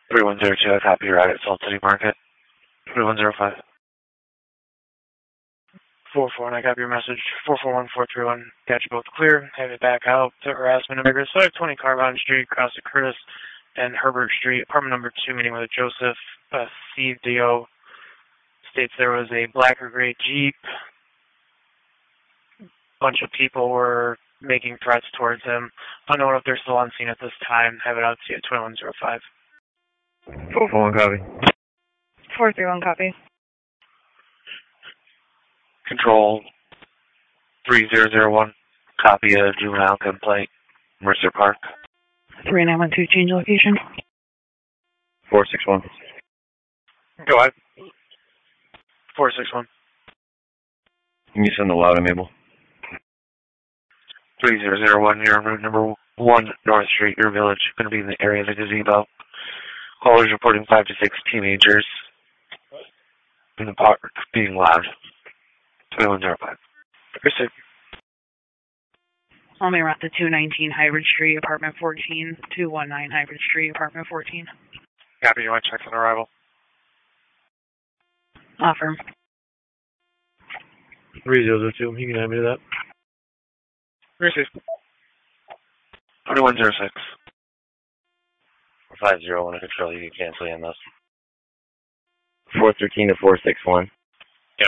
3102, I copy your ride at Salt City Market. 3105. 44, and I got your message. 441431. Got you both clear. Have it back out to harassment and vigorous. So I have 20 Carbon Street, across the Curtis and Herbert Street, apartment number 2, meeting with Joseph CDO. States there was a black or gray Jeep. Bunch of people were making threats towards him. I don't know if they're still on scene at this time. Have it out to you at 2105. 441 copy. 431 copy. Control 3001, copy a juvenile complaint, Mercer Park. 3912, change location. 461. Go ahead. 461. Can you send the loud, Mabel? 3001, you're on route number 1, North Street, your village. Going to be in the area of the gazebo. Callers reporting 5 to 6 teenagers in the park being loud. 2105. Received. On my route to 219 Hybrid Street, apartment 14. 219 Hybrid Street, apartment 14. Copy, you want to check on arrival? Affirm. 3002, you can hand me that. Received. 2106. 501 to control, you can cancel in this. 413 to 461. Yeah.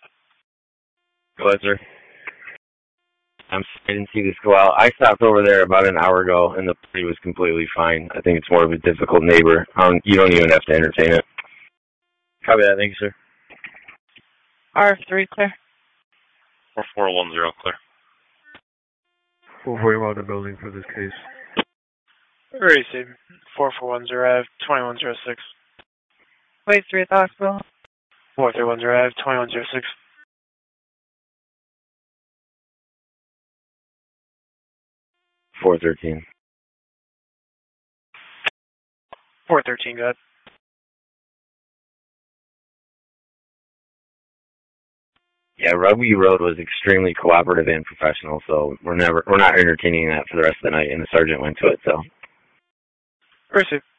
Go ahead, sir. I didn't see this go out. I stopped over there about an hour ago, and the party was completely fine. I think it's more of a difficult neighbor. You don't even have to entertain it. Copy that. Thank you, sir. RF3 clear. 4410 clear. 441 the building for this case. Received. 4410, I have 2106. Wait 3 at the hospital. 4310, I have 2106. 413. 413, go ahead. Yeah, Rugby Road was extremely cooperative and professional, so we're not entertaining that for the rest of the night, and the sergeant went to it, so. Received.